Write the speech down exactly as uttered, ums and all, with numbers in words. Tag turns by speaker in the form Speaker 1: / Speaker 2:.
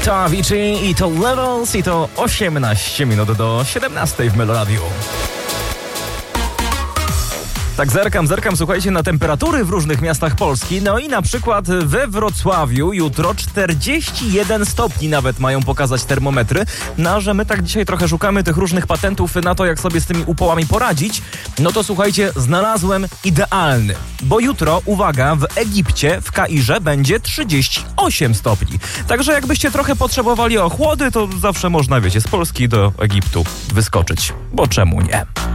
Speaker 1: To Avicii i to Levels i to osiemnaście minut do siedemnastej w Meloradiu. Tak zerkam, zerkam, słuchajcie, na temperatury w różnych miastach Polski. No i na przykład we Wrocławiu jutro czterdzieści jeden stopni nawet mają pokazać termometry. No a że my tak dzisiaj trochę szukamy tych różnych patentów na to, jak sobie z tymi upałami poradzić, no to słuchajcie, znalazłem idealny. Bo jutro, uwaga, w Egipcie, w Kairze będzie trzydzieści osiem stopni. Także jakbyście trochę potrzebowali ochłody, to zawsze można, wiecie, z Polski do Egiptu wyskoczyć. Bo czemu nie?